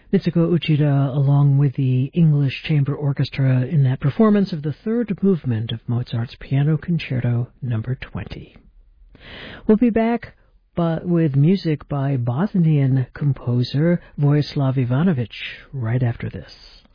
Mitsuko Uchida along with the English Chamber Orchestra in that performance of the third movement of Mozart's Piano Concerto No. 20. We'll be back with music by Bosnian composer Vojislav Ivanovic right after this.